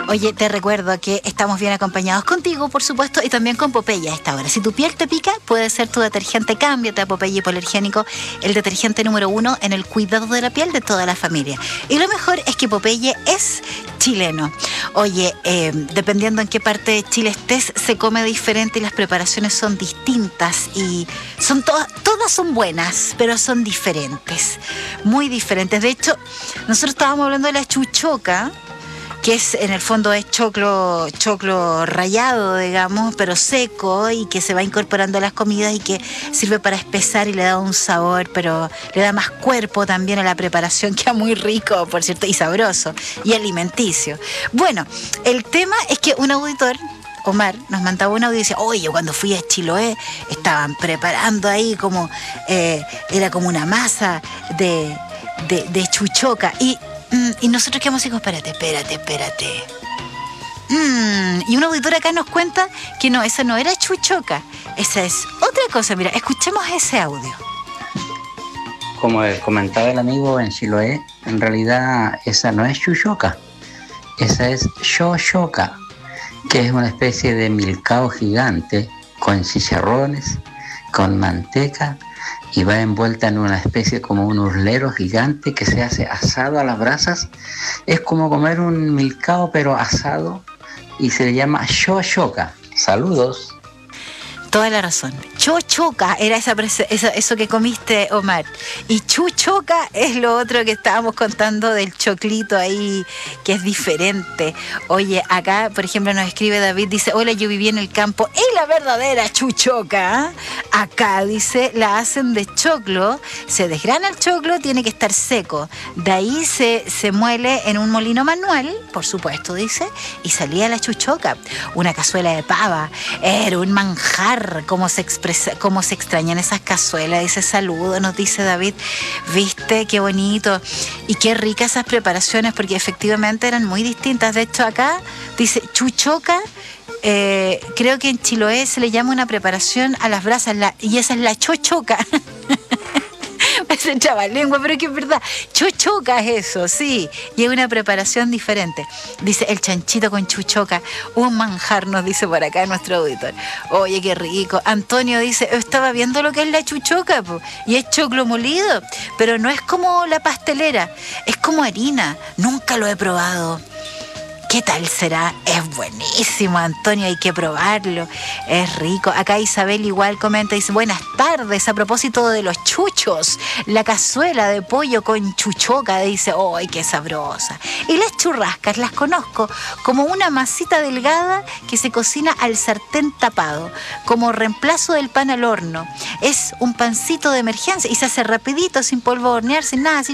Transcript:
Oye, te recuerdo que estamos bien acompañados contigo, por supuesto, y también con Popeye a esta hora. Si tu piel te pica, puede ser tu detergente. Cámbiate a Popeye Hipoalergénico, el detergente número 1 en el cuidado de la piel de toda la familia. Y lo mejor es que Popeye es chileno. Oye, dependiendo en qué parte de Chile estés, se come diferente y las preparaciones son distintas y son todas son buenas, pero son diferentes, muy diferentes. De hecho, nosotros estábamos hablando de la chuchoca, que es en el fondo es choclo rallado, digamos, pero seco y que se va incorporando a las comidas y que sirve para espesar y le da un sabor, pero le da más cuerpo también a la preparación, queda muy rico, por cierto, y sabroso y alimenticio. Bueno, el tema es que un auditor, Omar, nos mandaba un audio y decía, oye, cuando fui a Chiloé estaban preparando ahí como, era como una masa de chuchoca y nosotros quedamos así como, espérate. Y un auditor acá nos cuenta que no, esa no era chuchoca, esa es otra cosa. Mira, escuchemos ese audio. Como comentaba el amigo en Chiloé, en realidad esa no es chuchoca, esa es xoxoca, que es una especie de milcao gigante con chicharrones, con manteca, y va envuelta en una especie como un urlero gigante que se hace asado a las brasas. Es como comer un milcao pero asado y se le llama xoxoca. Saludos. Toda la razón. Chochoca era eso que comiste, Omar. Y chuchoca es lo otro que estábamos contando del choclito ahí, que es diferente. Oye, acá, por ejemplo, nos escribe David, dice, hola, yo viví en el campo. Y la verdadera chuchoca, acá, dice, la hacen de choclo. Se desgrana el choclo, tiene que estar seco. De ahí se muele en un molino manual, por supuesto, dice, y salía la chuchoca. Una cazuela de pava. Era un manjar. Cómo se extrañan esas cazuelas, dice saludo, nos dice David, viste, qué bonito y qué ricas esas preparaciones, porque efectivamente eran muy distintas. De hecho acá dice chuchoca, creo que en Chiloé se le llama una preparación a las brasas, y esa es la chochoca. Ese trabalengua, pero que es verdad, chuchoca es eso, sí, y es una preparación diferente. Dice el chanchito con chuchoca, un manjar, nos dice por acá nuestro auditor. Oye, qué rico. Antonio dice, estaba viendo lo que es la chuchoca, po, y es choclo molido, pero no es como la pastelera, es como harina, nunca lo he probado. ¿Qué tal será? Es buenísimo, Antonio, hay que probarlo. Es rico. Acá Isabel igual comenta, dice, buenas tardes, a propósito de los chuchos, la cazuela de pollo con chuchoca, dice, ¡ay, qué sabrosa! Y las churrascas las conozco como una masita delgada que se cocina al sartén tapado, como reemplazo del pan al horno. Es un pancito de emergencia y se hace rapidito, sin polvo de hornear, sin nada,